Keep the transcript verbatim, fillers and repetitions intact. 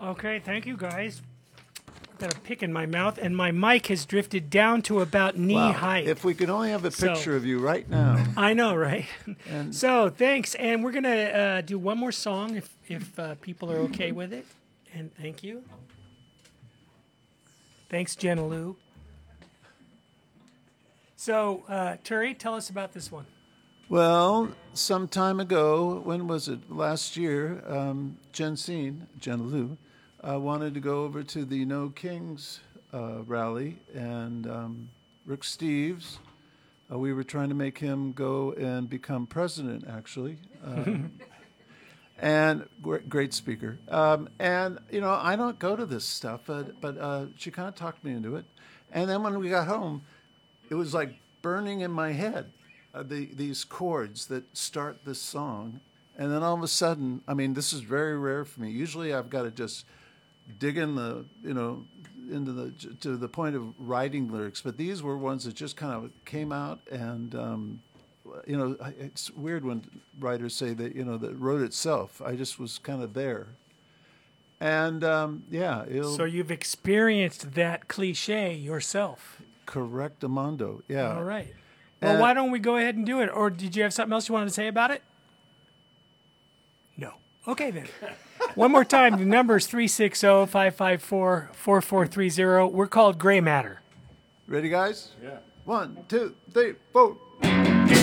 Okay, thank you guys. I've got a pick in my mouth, and my mic has drifted down to about knee Wow. height. If we could only have a So- picture of you right now. I know, right? And- So thanks, and we're gonna uh, do one more song if if uh, people are okay with it. And thank you. Thanks, Jenna Lou. So, uh, Turi, tell us about this one. Well, some time ago, when was it? Last year, um, Jensine, Jenna Lou, uh, wanted to go over to the No Kings uh, rally, and um, Rick Steves, uh, we were trying to make him go and become president, actually. Um, and great, great speaker. Um, and, you know, I don't go to this stuff, but, but uh, she kind of talked me into it. And then when we got home, it was like burning in my head, uh, the, these chords that start this song. And then all of a sudden, I mean, this is very rare for me. Usually I've got to just dig in the, you know, into the, to the point of writing lyrics. But these were ones that just kind of came out, and, um, you know, it's weird when writers say that, you know, that wrote itself. I just was kind of there. And, um, yeah. It'll So you've experienced that cliche yourself. correct Amando. Yeah. All right. Well, Uh, why don't we go ahead and do it? Or did you have something else you wanted to say about it? No. Okay, then. One more time. The number is three six zero, five five four, four four three zero. We're called Gray Matter. Ready, guys? Yeah. One, two, three, four.